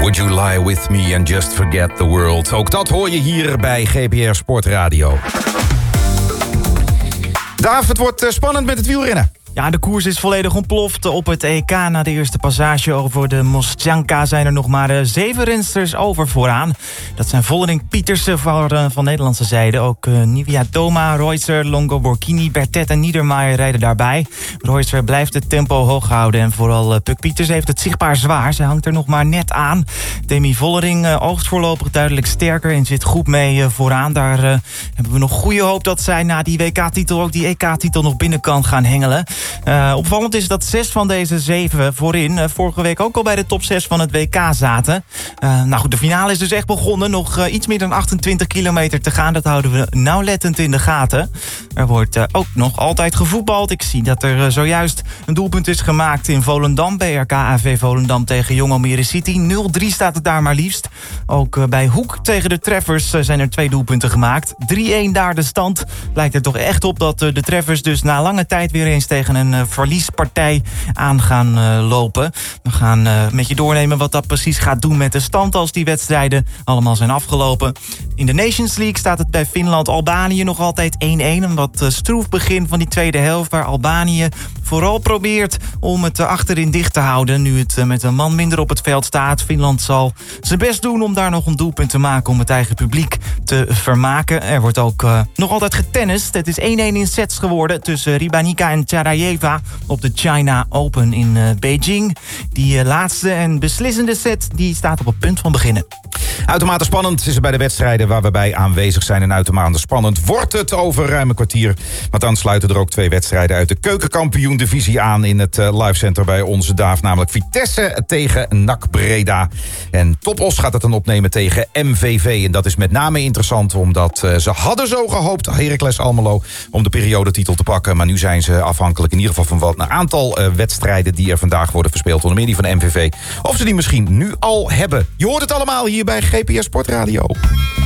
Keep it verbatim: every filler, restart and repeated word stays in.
Would You Lie With Me and Just Forget the World. Ook dat hoor je hier bij G P R Sportradio. David, het wordt spannend met het wielrennen. Ja, de koers is volledig ontploft op het E K. Na de eerste passage over de Moschanka zijn er nog maar zeven rensters over vooraan. Dat zijn Vollering, Pietersen van, uh, van Nederlandse zijde. Ook uh, Nivia Doma, Reutzer, Longo Borghini, Bertet en Niedermayer rijden daarbij. Reutzer blijft het tempo hoog houden. En vooral uh, Puk Pietersen heeft het zichtbaar zwaar. Ze hangt er nog maar net aan. Demi Vollering uh, oogst voorlopig duidelijk sterker en zit goed mee uh, vooraan. Daar uh, hebben we nog goede hoop dat zij na die W K-titel ook die E K-titel nog binnen kan gaan hengelen. Uh, opvallend is dat zes van deze zeven voorin uh, vorige week ook al bij de top zes van het W K zaten. Uh, nou goed, de finale is dus echt begonnen. Nog uh, iets meer dan achtentwintig kilometer te gaan. Dat houden we nauwlettend in de gaten. Er wordt uh, ook nog altijd gevoetbald. Ik zie dat er uh, zojuist een doelpunt is gemaakt in Volendam. B R K A V Volendam tegen Jong Almere City. nul drie staat het daar maar liefst. Ook uh, bij Hoek tegen de Treffers uh, zijn er twee doelpunten gemaakt. drie-een daar de stand. Lijkt er toch echt op dat uh, de Treffers dus na lange tijd weer eens tegen een uh, verliespartij aan gaan uh, lopen. We gaan uh, met je doornemen wat dat precies gaat doen met de stand als die wedstrijden allemaal zijn afgelopen. In de Nations League staat het bij Finland-Albanië nog altijd één-één. Een wat uh, stroef begin van die tweede helft waar Albanië vooral probeert om het uh, achterin dicht te houden. Nu het uh, met een man minder op het veld staat. Finland zal zijn best doen om daar nog een doelpunt te maken om het eigen publiek te vermaken. Er wordt ook uh, nog altijd getennist. Het is één-één in sets geworden tussen Ribanica en Tsarayeva op de China Open in uh, Beijing. Die uh, laatste en beslissende set die staat op het punt van beginnen. Uitermate spannend is het bij de wedstrijden waar we bij aanwezig zijn. En uitermate spannend wordt het over ruim een kwartier. Want dan sluiten er ook twee wedstrijden uit de keukenkampioen-divisie aan in het uh, livecenter bij onze Daaf. Namelijk Vitesse tegen N A C Breda. En Top Os gaat het dan opnemen tegen M V V. En dat is met name interessant omdat uh, ze hadden zo gehoopt, Heracles Almelo, om de periodetitel te pakken. Maar nu zijn ze afhankelijk in ieder geval van wat een aantal uh, wedstrijden die er vandaag worden verspeeld. Onder meer die van M V V. Of ze die misschien nu al hebben. Je hoort het allemaal hier bij G P S Sportradio.